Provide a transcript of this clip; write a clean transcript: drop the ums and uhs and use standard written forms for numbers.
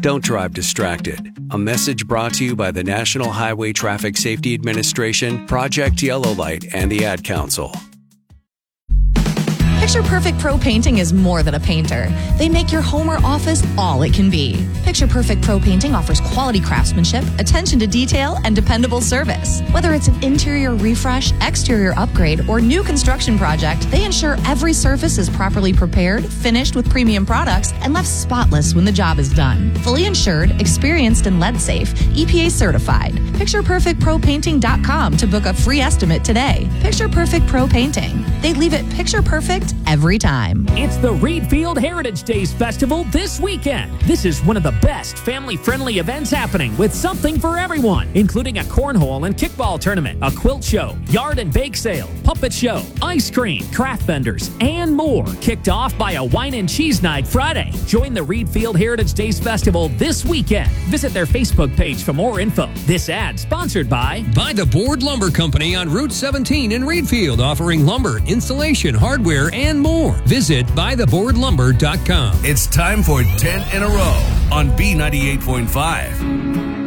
Don't drive distracted. A message brought to you by the National Highway Traffic Safety Administration, Project Yellow Light, and the Ad Council. Picture Perfect Pro Painting is more than a painter. They make your home or office all it can be. Picture Perfect Pro Painting offers quality craftsmanship, attention to detail, and dependable service. Whether it's an interior refresh, exterior upgrade, or new construction project, they ensure every surface is properly prepared, finished with premium products, and left spotless when the job is done. Fully insured, experienced, and lead safe, EPA certified. PicturePerfectProPainting.com to book a free estimate today. Picture Perfect Pro Painting. They leave it picture perfect every time. It's the Reedfield Heritage Days Festival this weekend. This is one of the best family-friendly events happening with something for everyone, including a cornhole and kickball tournament, a quilt show, yard and bake sale, puppet show, ice cream, craft vendors, and more. Kicked off by a wine and cheese night Friday. Join the Reedfield Heritage Days Festival this weekend. Visit their Facebook page for more info. This ad sponsored by The Board Lumber Company on Route 17 in Reedfield, offering lumber, insulation, hardware, and more. Visit buytheboardlumber.com. It's time for 10 in a row on B98.5.